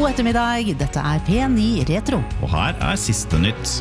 God ettermiddag, dette P9 Retro. Og her siste nytt.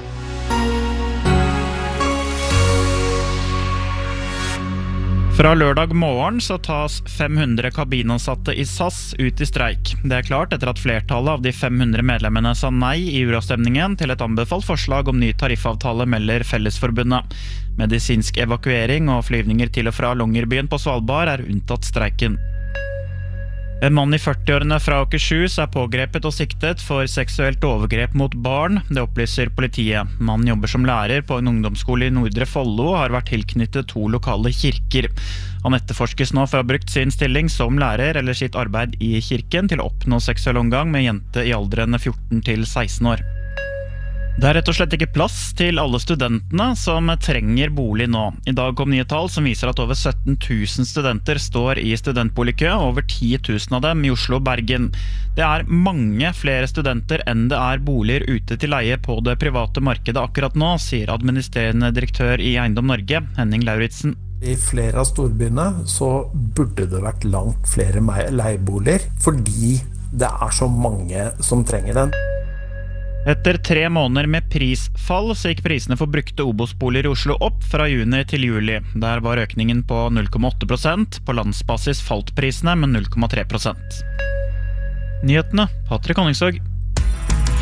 Fra lørdag morgen så tas 500 kabinansatte i SAS ut i streik. Det klart etter at flertallet av de 500 medlemmene sa nei i uravstemningen til et anbefalt forslag om ny tariffavtale, melder Fellesforbundet. Medisinsk evakuering og flyvninger til og fra Longyearbyen på Svalbard unntatt streiken. En mann i 40-årene fra Akershus pågrepet og siktet for seksuelt overgrep mot barn, det opplyser politiet. Mannen jobber som lærer på en ungdomsskole i Nordre Follo og har vært tilknyttet 2 lokale kirker. Han etterforskes nå for å ha brukt sin stilling som lærer eller sitt arbeid i kirken til å oppnå seksuell omgang med jente i alderen 14 til 16 år. Det rett og slett ikke plass til alle studentene som trenger bolig nå. I dag kom nye tall som viser at over 17 000 studenter står i studentboligkø, over 10 000 av dem i Oslo og Bergen. Det mange flere studenter enn det boliger ute til leie på det private markedet akkurat nå, sier administrerende direktør i Eiendom Norge, Henning Lauritsen. I flere av storbyene så burde det vært langt flere leieboliger, fordi det så mange som trenger den. Etter 3 måneder med prisfall så gikk prisene for brukte Obos-boliger i Oslo opp fra juni til juli. Der var økningen på 0,8%. På landsbasis falt prisene med 0,3%. Nyhetene, Patrick Honningsvåg.